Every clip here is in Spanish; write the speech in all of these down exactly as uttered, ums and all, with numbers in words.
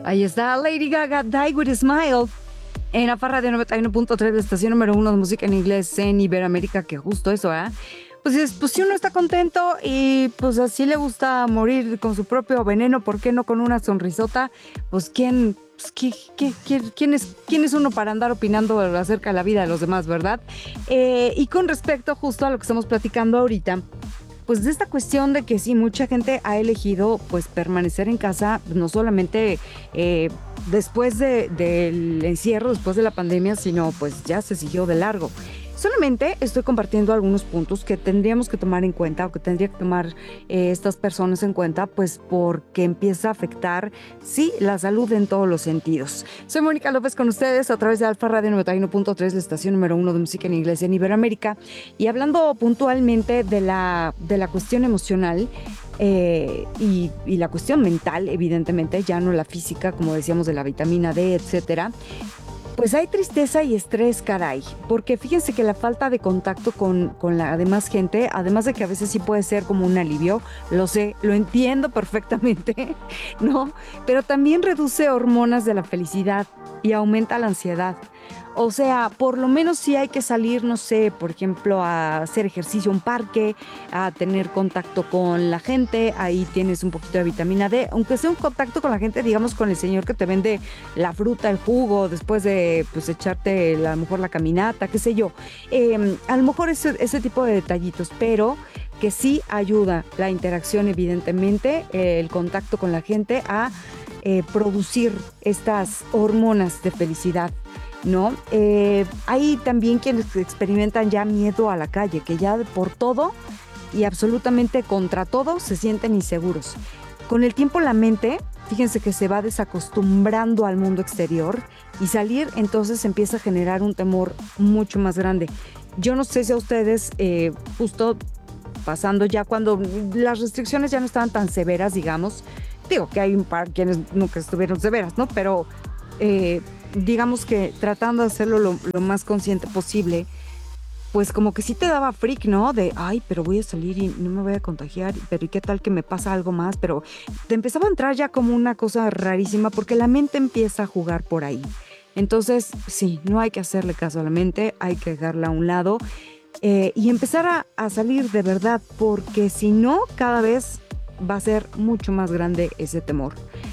Ahí está Lady Gaga, Die With A Smile. En la Farra de noventa y uno punto tres, la estación número uno de música en inglés en Iberoamérica, que justo eso, ¿eh? Pues, es, pues si uno está contento y pues así le gusta morir con su propio veneno, ¿por qué no con una sonrisota? Pues quién, pues, ¿qué, qué, qué, quién, es, quién es uno para andar opinando acerca de la vida de los demás, ¿verdad? Eh, y con respecto justo a lo que estamos platicando ahorita, pues de esta cuestión de que sí, mucha gente ha elegido pues permanecer en casa, no solamente eh, después de, del encierro, después de la pandemia, sino pues ya se siguió de largo. Solamente estoy compartiendo algunos puntos que tendríamos que tomar en cuenta o que tendría que tomar eh, estas personas en cuenta, pues porque empieza a afectar, sí, la salud en todos los sentidos. Soy Mónica López con ustedes a través de Alfa Radio noventa y uno punto tres, la estación número uno de música en inglés en Iberoamérica, y hablando puntualmente de la, de la cuestión emocional. Eh, y, y la cuestión mental, evidentemente, ya no la física, como decíamos, de la vitamina D, etcétera. Pues hay tristeza y estrés, caray, porque fíjense que la falta de contacto con, con la demás gente, además de que a veces sí puede ser como un alivio, lo sé, lo entiendo perfectamente, ¿no? Pero también reduce hormonas de la felicidad y aumenta la ansiedad. O sea, por lo menos sí hay que salir, no sé, por ejemplo, a hacer ejercicio en un parque, a tener contacto con la gente, ahí tienes un poquito de vitamina D, aunque sea un contacto con la gente, digamos, con el señor que te vende la fruta, el jugo, después de pues echarte a lo mejor la caminata, qué sé yo. Eh, a lo mejor ese, ese tipo de detallitos, pero que sí ayuda la interacción, evidentemente, eh, el contacto con la gente a eh, producir estas hormonas de felicidad, ¿no? Eh, hay también quienes experimentan ya miedo a la calle, que ya por todo y absolutamente contra todo se sienten inseguros. Con el tiempo la mente, fíjense que se va desacostumbrando al mundo exterior y salir entonces empieza a generar un temor mucho más grande. Yo no sé si a ustedes, eh, justo pasando ya cuando las restricciones ya no estaban tan severas, digamos, digo que hay un par quienes nunca estuvieron severas, ¿no? Pero eh, digamos que tratando de hacerlo lo, lo más consciente posible, pues como que sí te daba freak, ¿no? De, ay, pero voy a salir y no me voy a contagiar, pero ¿y qué tal que me pasa algo más? Pero te empezaba a entrar ya como una cosa rarísima porque la mente empieza a jugar por ahí. Entonces, sí, no hay que hacerle caso a la mente, hay que dejarla a un lado eh, y empezar a, a salir de verdad, porque si no, cada vez va a ser mucho más grande ese temor.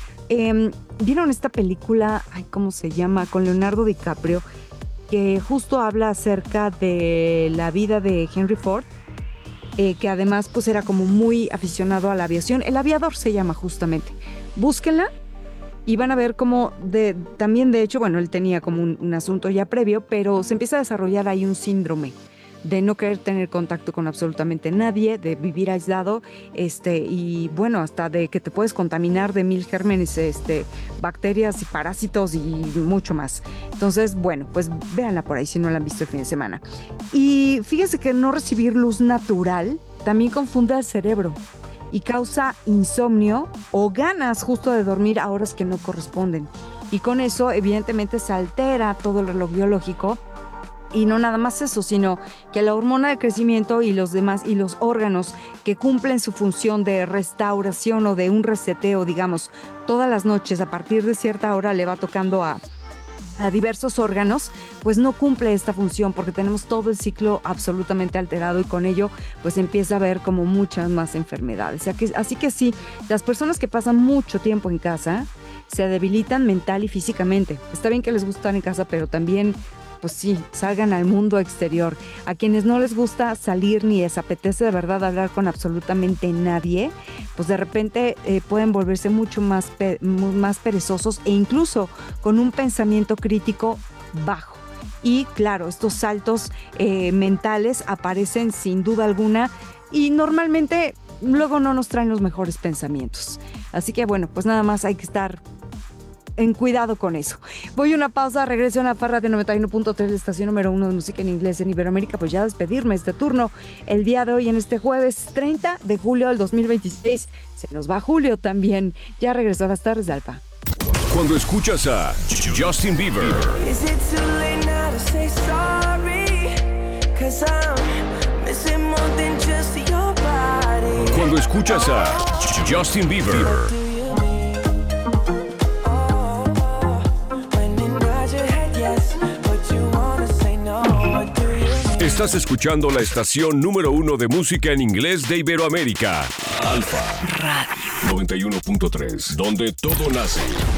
Eh, ¿Vieron esta película, ay, cómo se llama, con Leonardo DiCaprio, que justo habla acerca de la vida de Henry Ford, eh, que además pues era como muy aficionado a la aviación? El Aviador se llama justamente. Búsquenla y van a ver cómo de, también de hecho, bueno, él tenía como un, un asunto ya previo, pero se empieza a desarrollar ahí un síndrome de no querer tener contacto con absolutamente nadie, de vivir aislado, este, y bueno, hasta de que te puedes contaminar de mil gérmenes, este, bacterias y parásitos y mucho más. Entonces, bueno, pues véanla por ahí si no la han visto el fin de semana. Y fíjense que no recibir luz natural también confunde al cerebro y causa insomnio o ganas justo de dormir a horas que no corresponden. Y con eso, evidentemente, se altera todo el reloj biológico. Y no nada más eso, sino que la hormona de crecimiento y los demás y los órganos que cumplen su función de restauración o de un reseteo, digamos, todas las noches a partir de cierta hora le va tocando a, a diversos órganos, pues no cumple esta función porque tenemos todo el ciclo absolutamente alterado y con ello pues empieza a haber como muchas más enfermedades. Así que, así que sí, las personas que pasan mucho tiempo en casa se debilitan mental y físicamente. Está bien que les guste estar en casa, pero también pues sí, salgan al mundo exterior. A quienes no les gusta salir ni les apetece de verdad hablar con absolutamente nadie, pues de repente eh, pueden volverse mucho más, pe- más perezosos e incluso con un pensamiento crítico bajo. Y claro, estos saltos eh, mentales aparecen sin duda alguna y normalmente luego no nos traen los mejores pensamientos. Así que bueno, pues nada más hay que estar en cuidado con eso. Voy a una pausa, regreso a la Farra de noventa y uno punto tres, la estación número uno de música en inglés en Iberoamérica, pues ya a despedirme este turno el día de hoy en este jueves treinta de julio del dos mil veintiséis. Se nos va julio también. Ya regresó a las tardes de Alfa. Cuando escuchas a Justin Bieber, Is it too late now to say sorry? 'Cause I'm missing more than just your body. cuando escuchas a Justin Bieber, Do you mean? Oh, Estás escuchando la estación número uno de música en inglés de Iberoamérica. Alfa Radio noventa y uno punto tres, donde todo nace.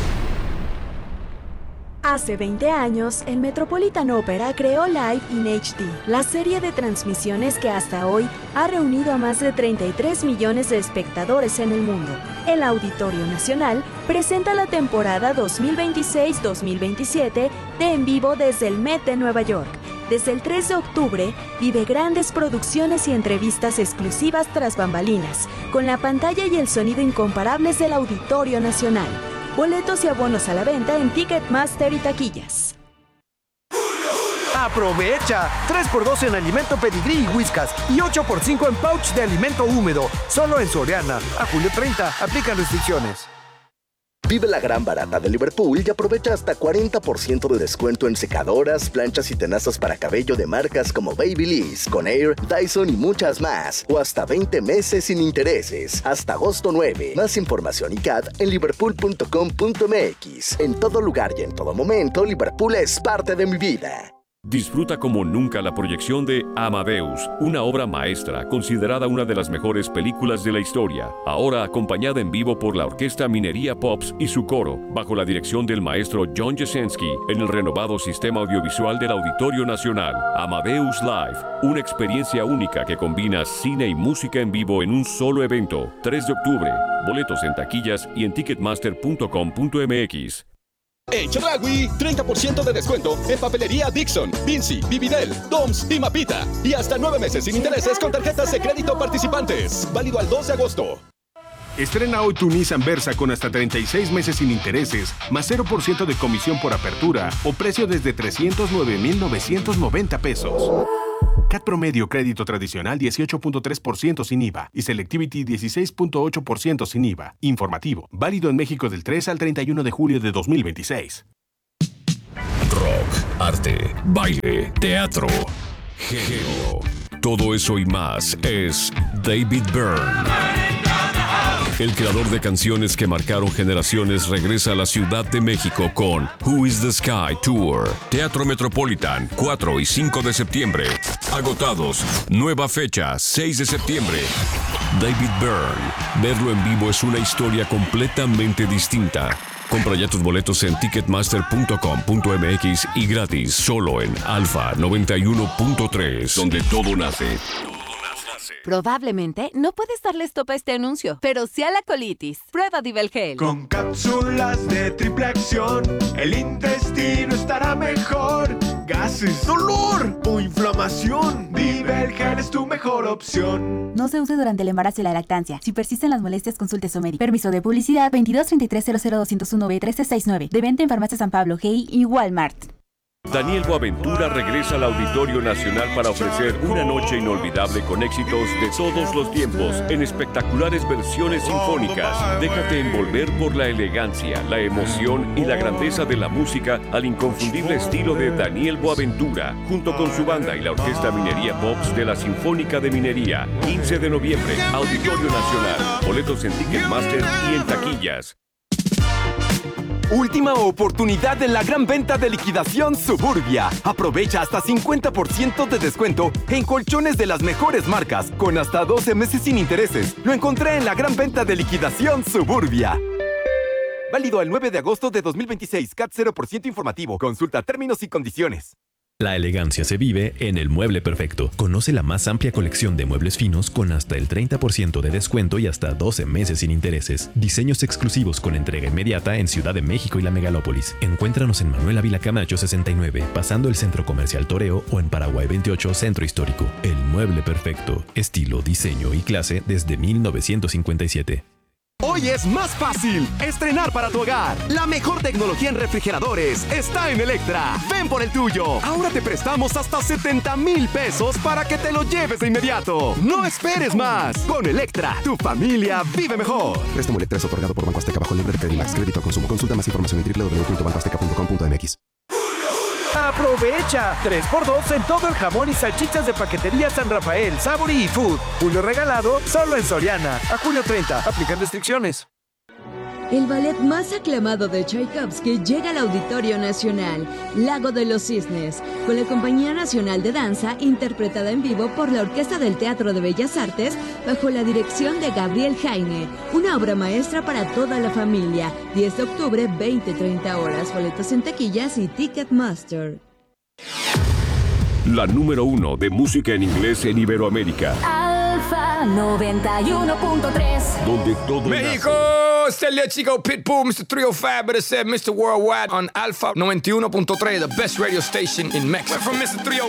Hace veinte años, el Metropolitan Opera creó Live in H D, la serie de transmisiones que hasta hoy ha reunido a más de treinta y tres millones de espectadores en el mundo. El Auditorio Nacional presenta la temporada dos mil veintiséis dos mil veintisiete de En Vivo desde el Met de Nueva York. Desde el tres de octubre, vive grandes producciones y entrevistas exclusivas tras bambalinas, con la pantalla y el sonido incomparables del Auditorio Nacional. Boletos y abonos a la venta en Ticketmaster y taquillas. ¡Aprovecha! tres por dos en alimento Pedigrí y Whiskas y ocho por cinco en pouch de alimento húmedo. Solo en Soriana. A julio treinta. Aplican restricciones. Vive la gran barata de Liverpool y aprovecha hasta cuarenta por ciento de descuento en secadoras, planchas y tenazas para cabello de marcas como Babyliss, Conair, Dyson y muchas más. O hasta veinte meses sin intereses. Hasta agosto nueve. Más información y C A D en liverpool punto com punto m x. En todo lugar y en todo momento, Liverpool es parte de mi vida. Disfruta como nunca la proyección de Amadeus, una obra maestra considerada una de las mejores películas de la historia, ahora acompañada en vivo por la Orquesta Minería Pops y su coro, bajo la dirección del maestro John Jasenski, en el renovado sistema audiovisual del Auditorio Nacional. Amadeus Live, una experiencia única que combina cine y música en vivo en un solo evento. tres de octubre, boletos en taquillas y en ticketmaster punto com punto m x. En Chedraui, treinta por ciento de descuento en papelería Dixon, Vinci, Vividel, Doms y Mapita. Y hasta nueve meses sin intereses con tarjetas de crédito participantes. Válido al dos de agosto. Estrena hoy tu Nissan Versa con hasta treinta y seis meses sin intereses, más cero por ciento de comisión por apertura o precio desde trescientos nueve mil novecientos noventa pesos. C A T promedio crédito tradicional dieciocho punto tres por ciento sin I V A y Selectivity dieciséis punto ocho por ciento sin I V A. Informativo. Válido en México del tres al treinta y uno de julio de dos mil veintiséis. Rock, arte, baile, teatro, género. Todo eso y más es David Byrne. El creador de canciones que marcaron generaciones regresa a la Ciudad de México con Who is the Sky Tour. Teatro Metropolitan, cuatro y cinco de septiembre. Agotados. Nueva fecha, seis de septiembre. David Byrne. Verlo en vivo es una historia completamente distinta. Compra ya tus boletos en ticketmaster punto com punto m x y gratis solo en Alfa noventa y uno punto tres, donde todo nace. Probablemente no puedes darle stop a este anuncio, pero sí a la colitis. Prueba Divelgel. Con cápsulas de triple acción, el intestino estará mejor. Gases, dolor o inflamación, Divelgel es tu mejor opción. No se use durante el embarazo y la lactancia. Si persisten las molestias, consulte a su médico. Permiso de publicidad veintidós treinta y tres cero cero dos cero uno B trece sesenta y nueve. De venta en Farmacia San Pablo, G I y Walmart. Daniel Boaventura regresa al Auditorio Nacional para ofrecer una noche inolvidable con éxitos de todos los tiempos en espectaculares versiones sinfónicas. Déjate envolver por la elegancia, la emoción y la grandeza de la música al inconfundible estilo de Daniel Boaventura, junto con su banda y la Orquesta Minería Pops de la Sinfónica de Minería. quince de noviembre, Auditorio Nacional. Boletos en Ticketmaster y en taquillas. Última oportunidad en la gran venta de liquidación Suburbia. Aprovecha hasta cincuenta por ciento de descuento en colchones de las mejores marcas, con hasta doce meses sin intereses. Lo encontré en la gran venta de liquidación Suburbia. Válido el nueve de agosto de dos mil veintiséis. C A T cero por ciento informativo. Consulta términos y condiciones. La elegancia se vive en El Mueble Perfecto. Conoce la más amplia colección de muebles finos con hasta el treinta por ciento de descuento y hasta doce meses sin intereses. Diseños exclusivos con entrega inmediata en Ciudad de México y la Megalópolis. Encuéntranos en Manuel Ávila Camacho sesenta y nueve, pasando el Centro Comercial Toreo, o en Paraguay veintiocho, Centro Histórico. El Mueble Perfecto. Estilo, diseño y clase desde mil novecientos cincuenta y siete. Hoy es más fácil estrenar para tu hogar. La mejor tecnología en refrigeradores está en Electra. Ven por el tuyo. Ahora te prestamos hasta setenta mil pesos para que te lo lleves de inmediato. No esperes más. Con Electra, tu familia vive mejor. Préstamo Electra es otorgado por Banco Azteca bajo el nombre de Credimax. Crédito al consumo. Consulta más información en doble u doble u doble u punto banco azteca punto com punto m x. ¡Aprovecha! tres por dos en todo el jamón y salchichas de paquetería San Rafael, Sabori y Food. Julio regalado solo en Soriana. A julio treinta. Aplican restricciones. El ballet más aclamado de Tchaikovsky llega al Auditorio Nacional, Lago de los Cisnes, con la Compañía Nacional de Danza, interpretada en vivo por la Orquesta del Teatro de Bellas Artes, bajo la dirección de Gabriel Jaime. Una obra maestra para toda la familia. diez de octubre, veinte a treinta horas. Boletos en taquillas y Ticketmaster. La número uno de música en inglés en Iberoamérica. Alfa noventa y uno punto tres. Donde todo México, Celia Chico, Pitbull, mister three oh five, better said mister Worldwide on Alpha noventa y uno punto tres, the best radio station in Mexico. We're from mister three oh